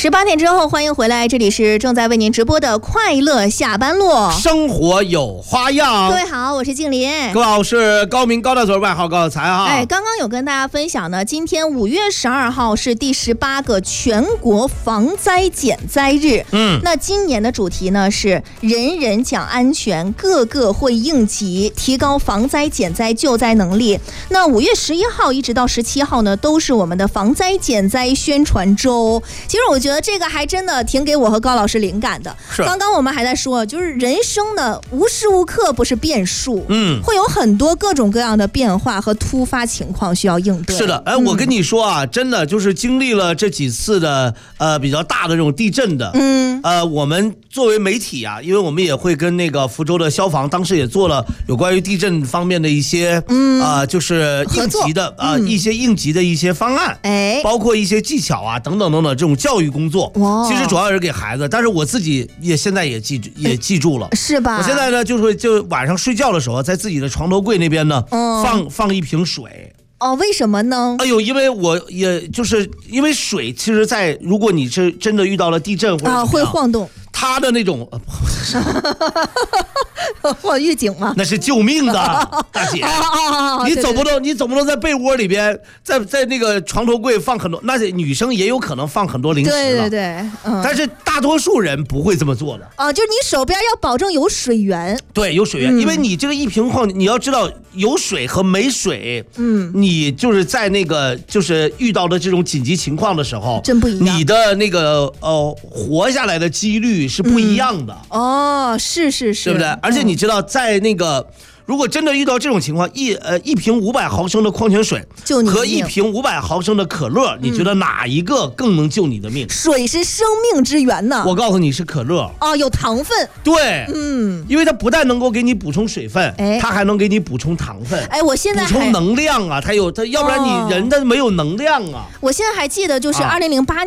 18点之后，欢迎回来，这里是正在为您直播的快乐下班路， 生活有花样。 各位好，我是静林。 各位好，我是高明高大嘴，外号高才哈。 刚刚有跟大家分享呢，今天5月12号是第18个全国防灾减灾日。那今年的主题呢是人人讲安全，个个会应急，提高防灾减灾救灾能力。那5月11号一直到17号呢，都是我们的防灾减灾宣传周。其实我觉得这个还真的挺给我和高老师灵感的。刚刚我们还在说，就是人生的无时无刻不是变数，会有很多各种各样的变化和突发情况需要应对。 是的，我跟你说啊，真的就是经历了这几次的比较大的这种地震的，我们作为媒体啊，因为我们也会跟那个福州的消防当时也做了有关于地震方面的一些就是应急的一些应急的一些方案，包括一些技巧啊等等等等这种教育工作。其实主要是给孩子，但是我自己也现在也记住了，是吧？我现在呢就晚上睡觉的时候，在自己的床头柜那边呢，放一瓶水。 为什么呢？ 因为我也就是因为水，其实在如果你是真的遇到了地震或者会晃动。 它的那种预警吗？ 那是救命的，大姐。你总不能在被窝里边，在那个床头柜放很多，那女生也有可能放很多零食了。对，但是大多数人不会这么做的。 就是你手边要保证有水源。 对，有水源，因为你这个一瓶矿，你要知道有水和没水，你就是在那个就是遇到的这种紧急情况的时候， 真不一样。 你的那个活下来的几率是不一样的。 是， 对不对？而且你知道，在那个如果真的遇到这种情况，一瓶500毫升的矿泉水和一瓶500毫升的可乐，你觉得哪一个更能救你的命？ 水是生命之源呢。 我告诉你是可乐。 有糖分。 对，因为它不但能够给你补充水分，它还能给你补充糖分。 我现在补充能量啊，它要不然你人的没有能量啊。 我现在还记得就是2008